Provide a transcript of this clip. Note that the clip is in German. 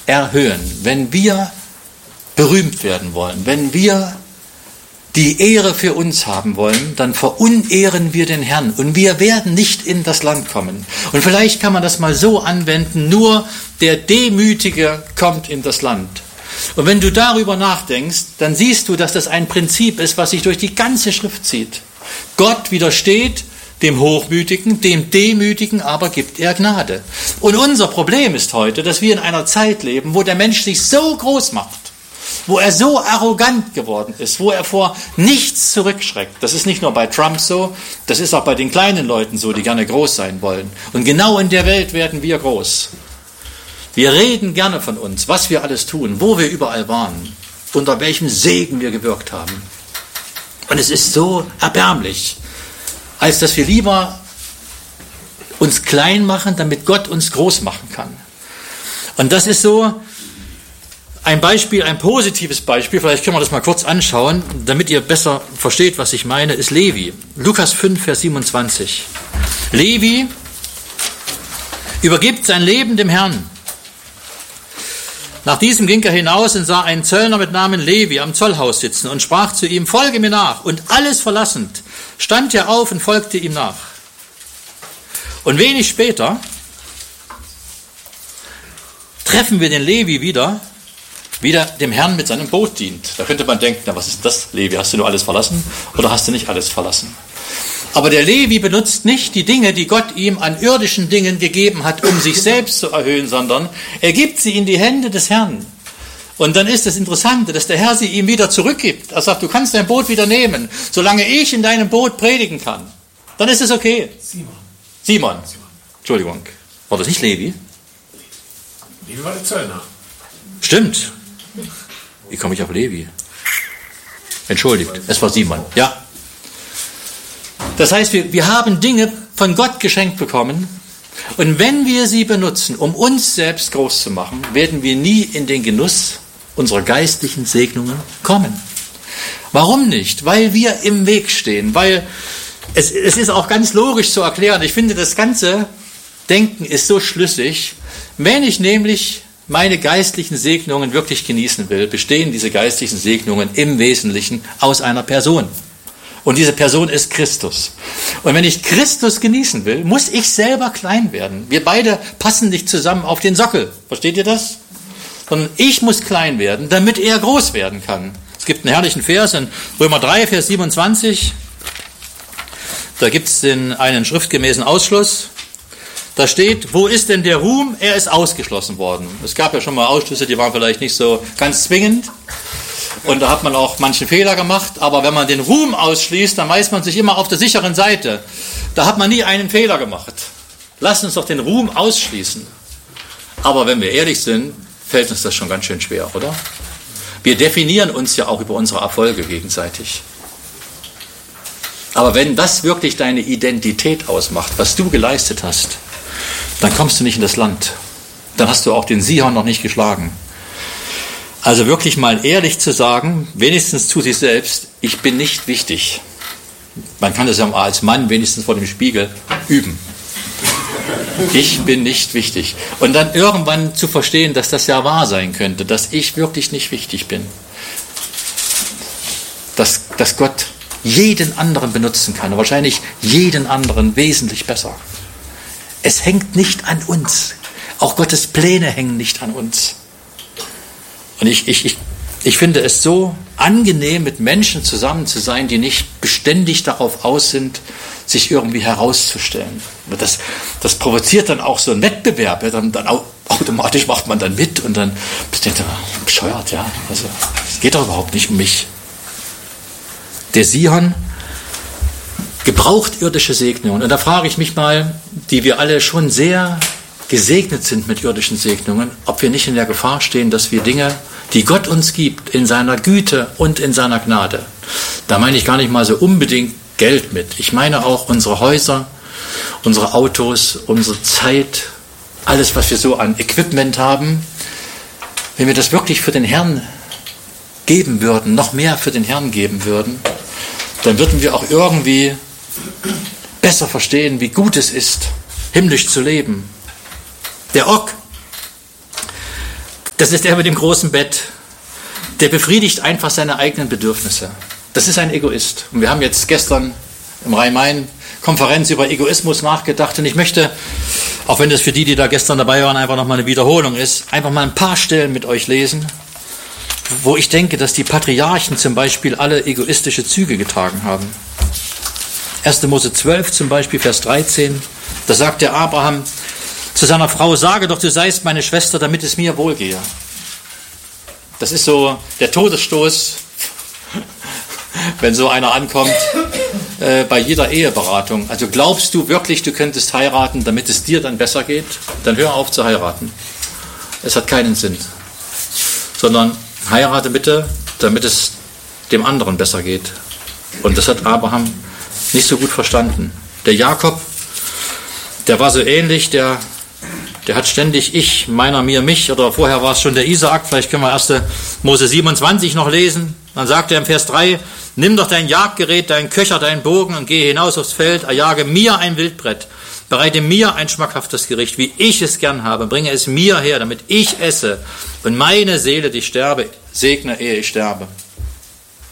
erhöhen, wenn wir berühmt werden wollen, wenn wir die Ehre für uns haben wollen, dann verunehren wir den Herrn und wir werden nicht in das Land kommen. Und vielleicht kann man das mal so anwenden, nur der Demütige kommt in das Land. Und wenn du darüber nachdenkst, dann siehst du, dass das ein Prinzip ist, was sich durch die ganze Schrift zieht. Gott widersteht dem Hochmütigen, dem Demütigen aber gibt er Gnade. Und unser Problem ist heute, dass wir in einer Zeit leben, wo der Mensch sich so groß macht, wo er so arrogant geworden ist, wo er vor nichts zurückschreckt. Das ist nicht nur bei Trump so, das ist auch bei den kleinen Leuten so, die gerne groß sein wollen. Und genau in der Welt werden wir groß. Wir reden gerne von uns, was wir alles tun, wo wir überall waren, unter welchem Segen wir gewirkt haben. Und es ist so erbärmlich, als dass wir lieber uns klein machen, damit Gott uns groß machen kann. Und das ist so ein Beispiel, ein positives Beispiel, vielleicht können wir das mal kurz anschauen, damit ihr besser versteht, was ich meine, ist Levi. Lukas 5, Vers 27. Levi übergibt sein Leben dem Herrn. Nach diesem ging er hinaus und sah einen Zöllner mit Namen Levi am Zollhaus sitzen und sprach zu ihm, folge mir nach. Und alles verlassend stand er auf und folgte ihm nach. Und wenig später treffen wir den Levi wieder, wie der dem Herrn mit seinem Boot dient. Da könnte man denken, na, was ist das, Levi? Hast du nur alles verlassen oder hast du nicht alles verlassen? Aber der Levi benutzt nicht die Dinge, die Gott ihm an irdischen Dingen gegeben hat, um sich selbst zu erhöhen, sondern er gibt sie in die Hände des Herrn. Und dann ist das Interessante, dass der Herr sie ihm wieder zurückgibt. Er sagt, du kannst dein Boot wieder nehmen, solange ich in deinem Boot predigen kann. Dann ist es okay. Simon. Entschuldigung. War das nicht Levi? Levi war der Zöllner. Stimmt. Wie komme ich auf Levi? Entschuldigt, es war Simon. Ja. Das heißt, wir haben Dinge von Gott geschenkt bekommen und wenn wir sie benutzen, um uns selbst groß zu machen, werden wir nie in den Genuss unserer geistlichen Segnungen kommen. Warum nicht? Weil wir im Weg stehen, weil es ist auch ganz logisch zu erklären. Ich finde, das ganze Denken ist so schlüssig. Wenn ich nämlich meine geistlichen Segnungen wirklich genießen will, bestehen diese geistlichen Segnungen im Wesentlichen aus einer Person. Und diese Person ist Christus. Und wenn ich Christus genießen will, muss ich selber klein werden. Wir beide passen nicht zusammen auf den Sockel. Versteht ihr das? Sondern ich muss klein werden, damit er groß werden kann. Es gibt einen herrlichen Vers in Römer 3, Vers 27. Da gibt es einen schriftgemäßen Ausschluss. Da steht, wo ist denn der Ruhm? Er ist ausgeschlossen worden. Es gab ja schon mal Ausschlüsse, die waren vielleicht nicht so ganz zwingend. Und da hat man auch manchen Fehler gemacht. Aber wenn man den Ruhm ausschließt, dann weiß man sich immer auf der sicheren Seite. Da hat man nie einen Fehler gemacht. Lasst uns doch den Ruhm ausschließen. Aber wenn wir ehrlich sind, fällt uns das schon ganz schön schwer, oder? Wir definieren uns ja auch über unsere Erfolge gegenseitig. Aber wenn das wirklich deine Identität ausmacht, was du geleistet hast, dann kommst du nicht in das Land. Dann hast du auch den Sihon noch nicht geschlagen. Also wirklich mal ehrlich zu sagen, wenigstens zu sich selbst, ich bin nicht wichtig. Man kann das ja als Mann wenigstens vor dem Spiegel üben. Ich bin nicht wichtig. Und dann irgendwann zu verstehen, dass das ja wahr sein könnte, dass ich wirklich nicht wichtig bin. Dass Gott jeden anderen benutzen kann und wahrscheinlich jeden anderen wesentlich besser. Es hängt nicht an uns. Auch Gottes Pläne hängen nicht an uns. Und ich finde es so angenehm, mit Menschen zusammen zu sein, die nicht beständig darauf aus sind, sich irgendwie herauszustellen. Das provoziert dann auch so einen Wettbewerb. Ja, dann automatisch macht man dann mit und dann bist du bescheuert. Ja? Also, es geht doch überhaupt nicht um mich. Der Sihon gebraucht irdische Segnungen. Und da frage ich mich mal, die wir alle schon sehr gesegnet sind mit irdischen Segnungen, ob wir nicht in der Gefahr stehen, dass wir Dinge, die Gott uns gibt, in seiner Güte und in seiner Gnade, da meine ich gar nicht mal so unbedingt Geld mit. Ich meine auch unsere Häuser, unsere Autos, unsere Zeit, alles, was wir so an Equipment haben, wenn wir das wirklich für den Herrn geben würden, noch mehr für den Herrn geben würden, dann würden wir auch irgendwie besser verstehen, wie gut es ist, himmlisch zu leben. Der Og Das ist der mit dem großen Bett. Der befriedigt einfach seine eigenen Bedürfnisse. Das ist ein Egoist. Und wir haben jetzt gestern im Rhein-Main-Konferenz über Egoismus nachgedacht. Und ich möchte, auch wenn das für die da gestern dabei waren, einfach nochmal eine Wiederholung ist, einfach mal ein paar Stellen mit euch lesen, wo ich denke, dass die Patriarchen zum Beispiel alle egoistische Züge getragen haben. 1. Mose 12 zum Beispiel, Vers 13, da sagt der Abraham zu seiner Frau, sage doch, du seist meine Schwester, damit es mir wohlgehe. Das ist so der Todesstoß, wenn so einer ankommt, bei jeder Eheberatung. Also glaubst du wirklich, du könntest heiraten, damit es dir dann besser geht? Dann hör auf zu heiraten. Es hat keinen Sinn. Sondern heirate bitte, damit es dem anderen besser geht. Und das hat Abraham nicht so gut verstanden. Der Jakob, der war so ähnlich, der hat ständig ich, meiner, mir, mich, oder vorher war es schon der Isaak, vielleicht können wir 1. Mose 27 noch lesen. Dann sagt er im Vers 3, nimm doch dein Jagdgerät, deinen Köcher, deinen Bogen und gehe hinaus aufs Feld, erjage mir ein Wildbrett, bereite mir ein schmackhaftes Gericht, wie ich es gern habe, bringe es mir her, damit ich esse und meine Seele, die sterbe, segne, ehe ich sterbe.